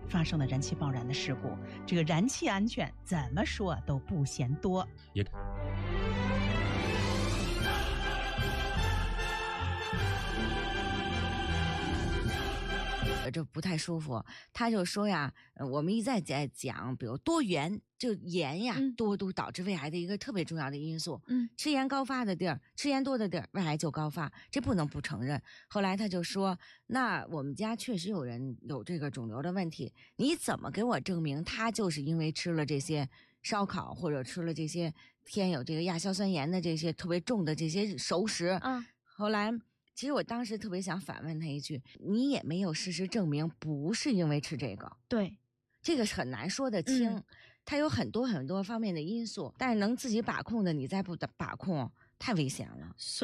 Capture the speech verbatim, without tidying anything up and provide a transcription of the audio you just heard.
发生了燃气爆燃的事故。这个燃气安全怎么说都不嫌多。 也这不太舒服，他就说呀，呃、我们一再在讲，比如多盐，就盐呀、嗯、多都导致胃癌的一个特别重要的因素。嗯，吃盐高发的地儿，吃盐多的地儿，胃癌就高发，这不能不承认。后来他就说，那我们家确实有人有这个肿瘤的问题，你怎么给我证明他就是因为吃了这些烧烤或者吃了这些添有这个亚硝酸盐的这些特别重的这些熟食？嗯，后来。其实我当时特别想反问他一句，你也没有事实证明不是因为吃这个。 对， 这个很难说得清、嗯、它有很多很多方面的因素，但是能自己把控的你再不把控太危险了。